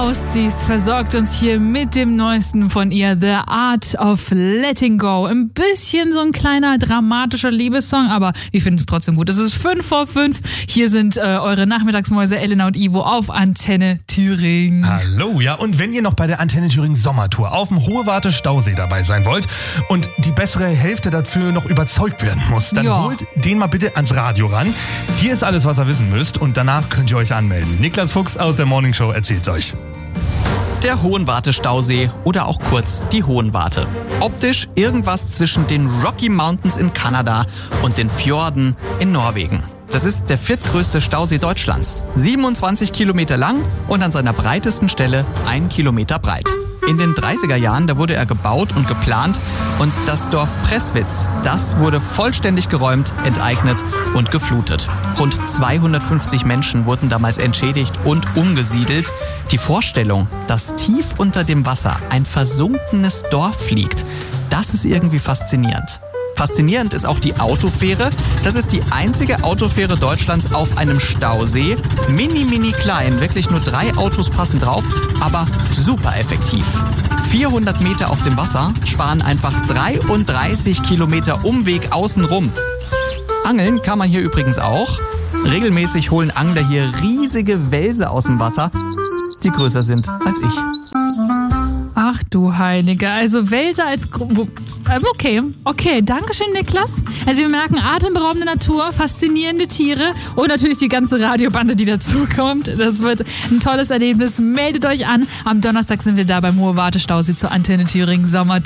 Mausdies versorgt uns hier mit dem Neuesten von ihr, The Art of Letting Go. Ein bisschen so ein kleiner dramatischer Liebessong, aber wir finden es trotzdem gut. Es ist 5:05. Hier sind eure Nachmittagsmäuse Elena und Ivo auf Antenne Thüringen. Hallo, ja, und wenn ihr noch bei der Antenne Thüringen Sommertour auf dem Hohe Warte Stausee dabei sein wollt und die bessere Hälfte dafür noch überzeugt werden muss, dann holt den mal bitte ans Radio ran. Hier ist alles, was ihr wissen müsst, und danach könnt ihr euch anmelden. Niklas Fuchs aus der Morning Show erzählt's euch. Der Hohenwarte-Stausee oder auch kurz die Hohenwarte. Optisch irgendwas zwischen den Rocky Mountains in Kanada und den Fjorden in Norwegen. Das ist der viertgrößte Stausee Deutschlands. 27 Kilometer lang und an seiner breitesten Stelle 1 Kilometer breit. In den 30er Jahren, da wurde er gebaut und geplant, und das Dorf Presswitz, das wurde vollständig geräumt, enteignet und geflutet. Rund 250 Menschen wurden damals entschädigt und umgesiedelt. Die Vorstellung, dass tief unter dem Wasser ein versunkenes Dorf liegt, das ist irgendwie faszinierend. Faszinierend ist auch die Autofähre. Das ist die einzige Autofähre Deutschlands auf einem Stausee. Mini klein, wirklich nur 3 Autos passen drauf, aber super effektiv. 400 Meter auf dem Wasser sparen einfach 33 Kilometer Umweg außenrum. Angeln kann man hier übrigens auch. Regelmäßig holen Angler hier riesige Welse aus dem Wasser, die größer sind als ich. Ach du Heilige, also Wälse als... Okay, danke schön, Niklas. Also wir merken, atemberaubende Natur, faszinierende Tiere und natürlich die ganze Radiobande, die dazukommt. Das wird ein tolles Erlebnis. Meldet euch an. Am Donnerstag sind wir da beim Hohe Warte Stausee zur Antenne Thüringen Sommertour.